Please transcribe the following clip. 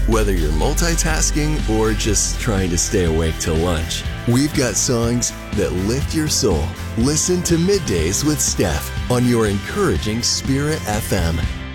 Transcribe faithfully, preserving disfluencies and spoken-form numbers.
Whether you're multitasking or just trying to stay awake till lunch, we've got songs that lift your soul. Listen to Middays with Steph on your encouraging Spirit F M.